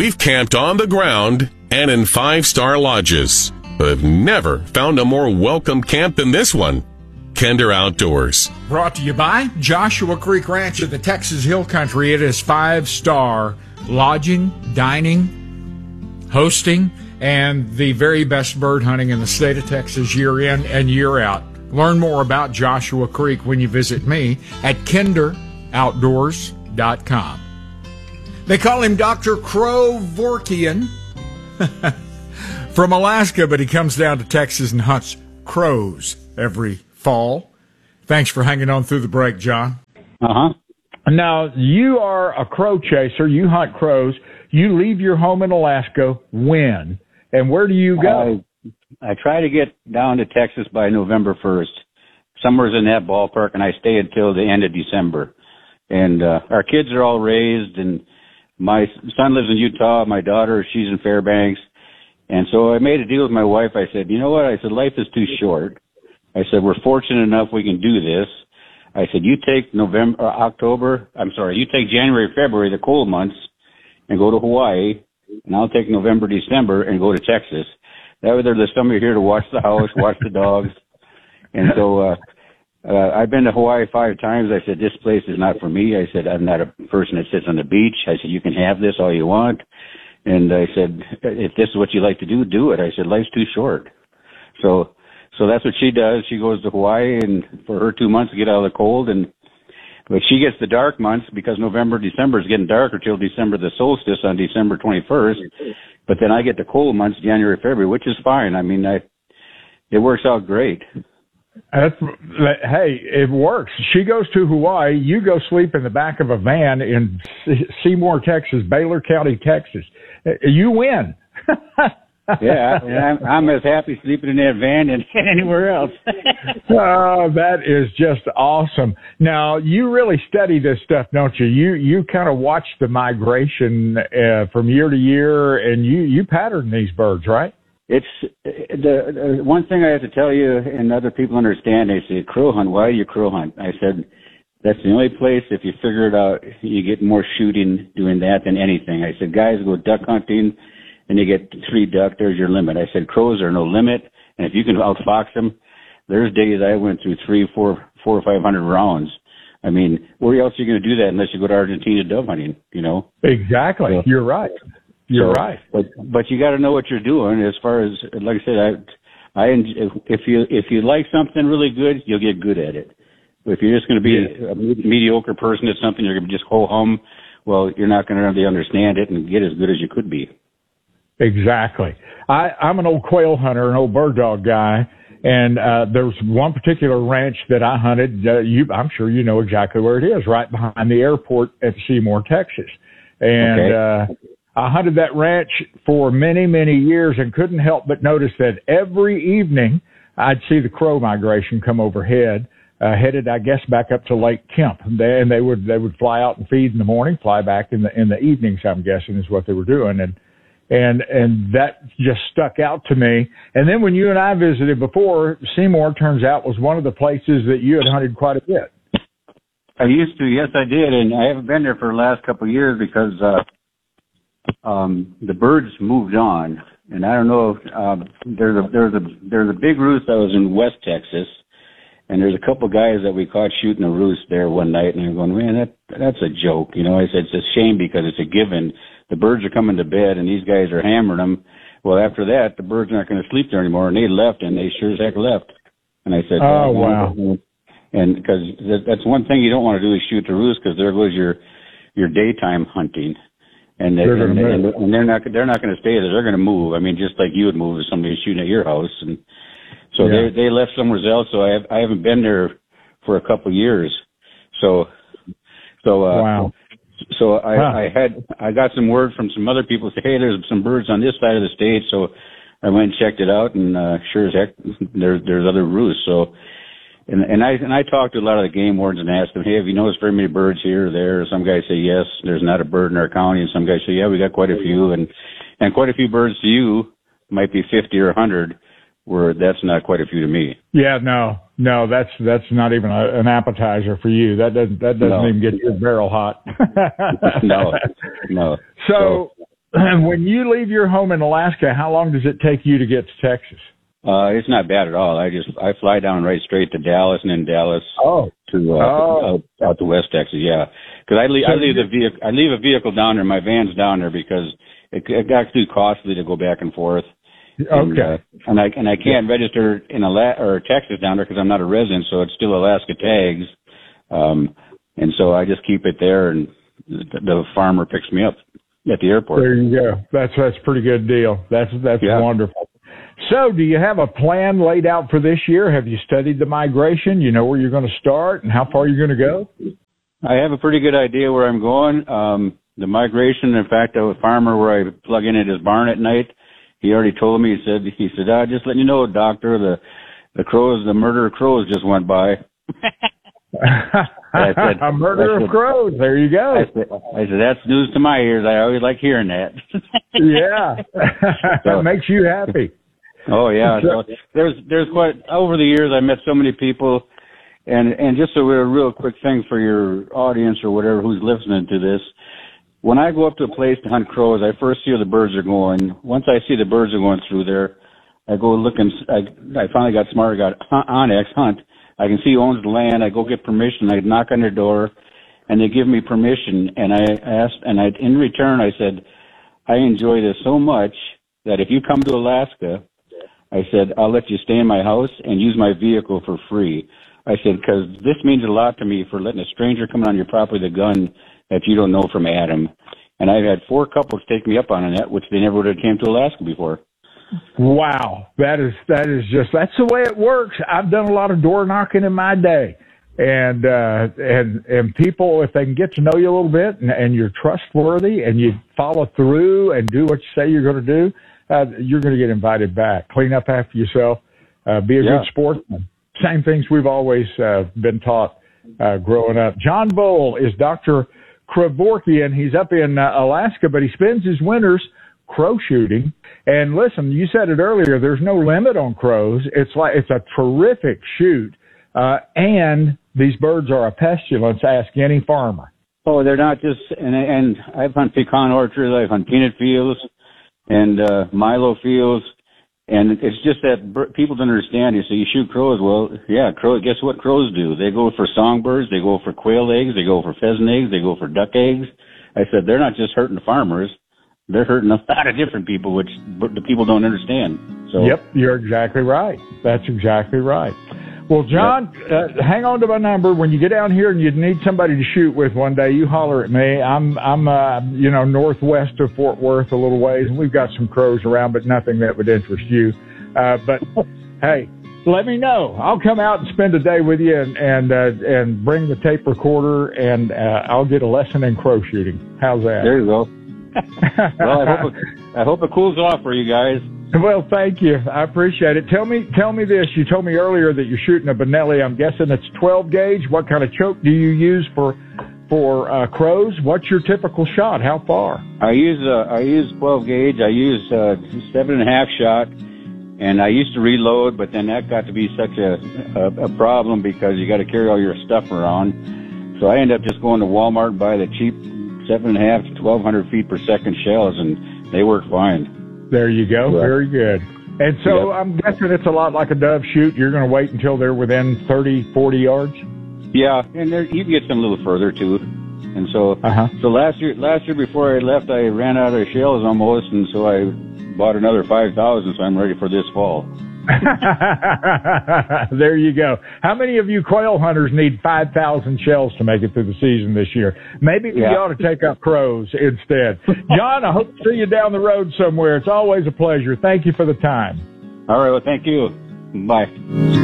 We've camped on the ground and in 5-star lodges, but have never found a more welcome camp than this one. Kinder Outdoors. Brought to you by Joshua Creek Ranch in the Texas Hill Country. It is 5-star lodging, dining, hosting, and the very best bird hunting in the state of Texas year in and year out. Learn more about Joshua Creek when you visit me at kinderoutdoors.com. They call him Dr. Crow Vorkian from Alaska, but he comes down to Texas and hunts crows every fall. Thanks for hanging on through the break, John. Now, you are a crow chaser. You hunt crows. You leave your home in Alaska when? And where do you go? I try to get down to Texas by November 1st. Somewhere's in that ballpark, and I stay until the end of December. And our kids are all raised, and my son lives in Utah. My daughter, she's in Fairbanks. And so I made a deal with my wife. I said, you know what? I said, life is too short. I said, we're fortunate enough we can do this. I said, you take you take January, February, the cold months, and go to Hawaii, and I'll take November, December, and go to Texas. That way there's somebody here to watch the house, watch the dogs. And so I've been to Hawaii 5 times. I said, this place is not for me. I said, I'm not a person that sits on the beach. I said, you can have this all you want. And I said, if this is what you like to do, do it. I said, life's too short. So that's what she does. She goes to Hawaii and for her 2 months to get out of the cold. But she gets the dark months because November, December is getting darker till December, the solstice on December 21st. But then I get the cold months, January, February, which is fine. I mean, it works out great. Hey, it works. She goes to Hawaii. You go sleep in the back of a van in Seymour, Texas, Baylor County, Texas. You win. Yeah, I'm as happy sleeping in that van as anywhere else. That is just awesome. Now, you really study this stuff, don't you? You kind of watch the migration from year to year, and you pattern these birds, right? It's the one thing I have to tell you, and other people understand. They say, crow hunt, why do you crow hunt? I said, that's the only place, if you figure it out, you get more shooting doing that than anything. I said, guys go duck hunting, and you get 3 duck, there's your limit. I said, crows are no limit, and if you can outfox them, there's days I went through 300, 400, or 500 rounds. I mean, where else are you going to do that unless you go to Argentina dove hunting, you know? Exactly. So, you're right. You're right. But you got to know what you're doing. As far as, like I said, if you like something really good, you'll get good at it. But if you're just going to be a mediocre person at something, you're going to just ho-hum, well, you're not going to really understand it and get as good as you could be. Exactly. I'm an old quail hunter, an old bird dog guy, and there was one particular ranch that I hunted. I'm sure you know exactly where it is, right behind the airport at Seymour, Texas. And I hunted that ranch for many, many years and couldn't help but notice that every evening I'd see the crow migration come overhead, headed, I guess, back up to Lake Kemp. And they would fly out and feed in the morning, fly back in the evenings, I'm guessing, is what they were doing. And that just stuck out to me. And then when you and I visited before, Seymour, turns out, was one of the places that you had hunted quite a bit. I used to, yes, I did. And I haven't been there for the last couple of years because the birds moved on. And I don't know, there's a big roost that was in West Texas. And there's a couple of guys that we caught shooting a roost there one night. And I'm going, man, that's a joke. You know, I said, it's a shame because it's a given. The birds are coming to bed and these guys are hammering them. Well, after that, the birds aren't going to sleep there anymore. And they left, and they sure as heck left. And I said, oh, wow. And because that's one thing you don't want to do is shoot the roost, because there goes your daytime hunting. And they're not going to stay there. They're going to move. I mean, just like you would move if somebody was shooting at your house. And so they left somewhere else. So I haven't been there for a couple of years. Wow. So I got some word from some other people say, hey, there's some birds on this side of the state. So I went and checked it out, and sure as heck, there's other roosts. So, and I talked to a lot of the game wardens and asked them, hey, have you noticed very many birds here or there? Some guys say yes, there's not a bird in our county, and some guys say yeah, we got quite a few, and quite a few birds to you might be 50 or 100. Where that's not quite a few to me. Yeah, no, that's not even an appetizer for you. That doesn't even get your barrel hot. No. So when you leave your home in Alaska, how long does it take you to get to Texas? It's not bad at all. I fly down right straight to Dallas, and then Dallas to out to West Texas. Yeah, because I leave a vehicle down there. My van's down there because it got too costly to go back and forth. Okay. And I can't register in Texas down there because I'm not a resident, so it's still Alaska tags. And so I just keep it there, and the farmer picks me up at the airport. There you go. That's a pretty good deal. That's wonderful. So, do you have a plan laid out for this year? Have you studied the migration? You know where you're going to start and how far you're going to go? I have a pretty good idea where I'm going. The migration, in fact, a farmer where I plug in at his barn at night, he already told me. He said, just letting you know, doctor, the murder of crows just went by. A murder of crows. There you go. I said, that's news to my ears. I always like hearing that. Yeah. That makes you happy. Oh yeah. So there's quite, over the years I met so many people, and just a real quick thing for your audience or whatever who's listening to this. When I go up to a place to hunt crows, I first see where the birds are going. Once I see the birds are going through there, I go look and I finally got smart. I got Onyx Hunt. I can see who owns the land. I go get permission. I knock on their door, and they give me permission. And I asked, and in return, I said, I enjoy this so much that if you come to Alaska, I said, I'll let you stay in my house and use my vehicle for free. I said, because this means a lot to me for letting a stranger come on your property with a gun that you don't know from Adam. And I've had 4 couples take me up on that, which they never would have came to Alaska before. Wow. That's the way it works. I've done a lot of door knocking in my day. And people, if they can get to know you a little bit and you're trustworthy and you follow through and do what you say you're going to do, you're going to get invited back. Clean up after yourself. Be a good sportsman. Same things we've always been taught growing up. John Bull is Dr. Kevorkian. He's up in Alaska, but he spends his winters crow shooting. And listen, you said it earlier, there's no limit on crows. It's a terrific shoot. And these birds are a pestilence. Ask any farmer. Oh, they're not just, and I've hunted pecan orchards, I've hunted peanut fields and Milo fields. And it's just that people don't understand. You say you shoot crows. Well, yeah, guess what crows do? They go for songbirds. They go for quail eggs. They go for pheasant eggs. They go for duck eggs. I said, they're not just hurting the farmers. They're hurting a lot of different people, which the people don't understand. So. Yep, you're exactly right. That's exactly right. Well, John, hang on to my number. When you get down here and you need somebody to shoot with one day, you holler at me. I'm northwest of Fort Worth a little ways, and we've got some crows around, but nothing that would interest you. But hey, let me know. I'll come out and spend a day with you and bring the tape recorder, and I'll get a lesson in crow shooting. How's that? There you go. Well, I hope it cools off for you guys. Well, thank you. I appreciate it. Tell me this. You told me earlier that you're shooting a Benelli. I'm guessing it's 12 gauge. What kind of choke do you use for crows? What's your typical shot? How far? I use 12 gauge. I use 7.5 shot, and I used to reload, but then that got to be such a problem because you got to carry all your stuff around. So I ended up just going to Walmart and buy the cheap 7.5 to 1,200 feet per second shells, and they work fine. There you go. Right. Very good. And so I'm guessing it's a lot like a dove shoot. You're going to wait until they're within 30, 40 yards? Yeah, and you can get them a little further, too. And so so last year before I left, I ran out of shells almost, and so I bought another 5,000, so I'm ready for this fall. There you go. How many of you quail hunters need 5,000 shells to make it through the season this year? Maybe we ought to take up crows instead. John, I hope to see you down the road somewhere. It's always a pleasure. Thank you for the time. All right. Well, thank you. Bye.